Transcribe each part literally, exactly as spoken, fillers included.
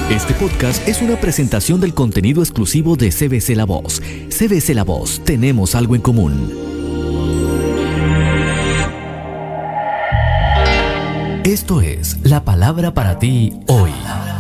Este podcast es una presentación del contenido exclusivo de C B C La Voz. C B C La Voz, tenemos algo en común. Esto es la palabra para ti hoy.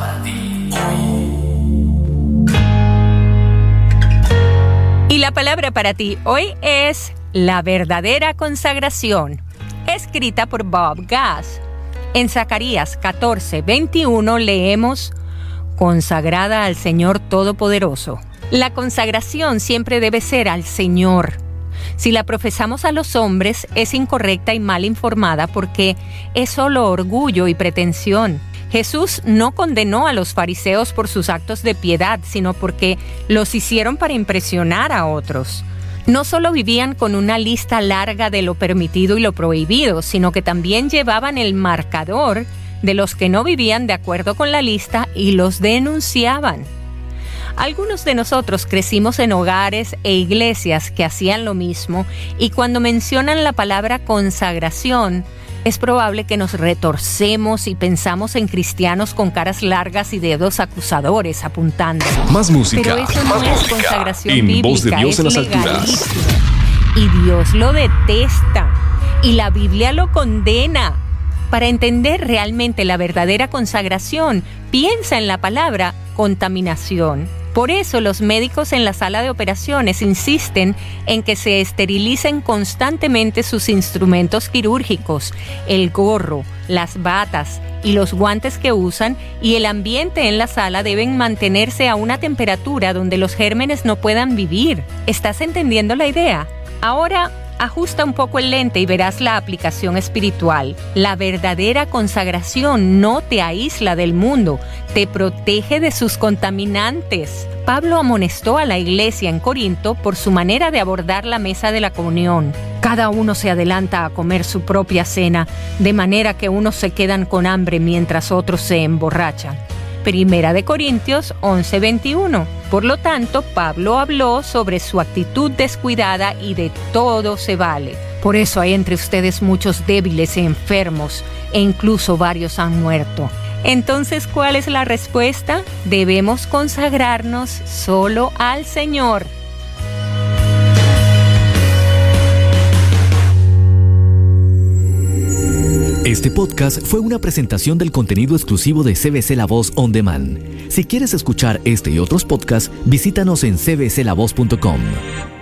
Y la palabra para ti hoy es la verdadera consagración, escrita por Bob Gass. En Zacarías catorce, veintiuno leemos: consagrada al Señor Todopoderoso. La consagración siempre debe ser al Señor. Si la profesamos a los hombres, es incorrecta y mal informada porque es solo orgullo y pretensión. Jesús no condenó a los fariseos por sus actos de piedad, sino porque los hicieron para impresionar a otros. No solo vivían con una lista larga de lo permitido y lo prohibido, sino que también llevaban el marcador de los que no vivían de acuerdo con la lista y los denunciaban. Algunos de nosotros crecimos en hogares e iglesias que hacían lo mismo, y cuando mencionan la palabra consagración, es probable que nos retorcemos y pensamos en cristianos con caras largas y dedos acusadores apuntando. Más música, Pero eso no más es música. consagración En bíblica, voz de Dios es en las legalismo. alturas. Y Dios lo detesta, y la Biblia lo condena. Para entender realmente la verdadera consagración, piensa en la palabra contaminación. Por eso los médicos en la sala de operaciones insisten en que se esterilicen constantemente sus instrumentos quirúrgicos, el gorro, las batas y los guantes que usan, y el ambiente en la sala deben mantenerse a una temperatura donde los gérmenes no puedan vivir. ¿Estás entendiendo la idea? Ahora, ajusta un poco el lente y verás la aplicación espiritual. La verdadera consagración no te aísla del mundo, te protege de sus contaminantes. Pablo amonestó a la iglesia en Corinto por su manera de abordar la mesa de la comunión. Cada uno se adelanta a comer su propia cena, de manera que unos se quedan con hambre mientras otros se emborrachan. Primera de Corintios once, veintiuno. Por lo tanto, Pablo habló sobre su actitud descuidada y de todo se vale. Por eso hay entre ustedes muchos débiles y enfermos, e incluso varios han muerto. Entonces, ¿cuál es la respuesta? Debemos consagrarnos solo al Señor. Este podcast fue una presentación del contenido exclusivo de C B C La Voz On Demand. Si quieres escuchar este y otros podcasts, visítanos en c b c la voz punto com.